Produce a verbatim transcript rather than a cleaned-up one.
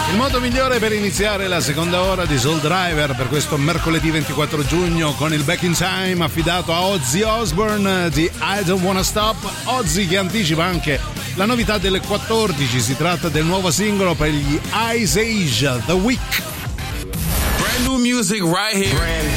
Il modo migliore per iniziare la seconda ora di Soul Driver per questo mercoledì ventiquattro giugno con il Back in Time affidato a Ozzy Osbourne di I Don't Wanna Stop. Ozzy che anticipa anche la novità delle quattordici, si tratta del nuovo singolo per gli Ice Age, The Week. Brand new music right here. Brand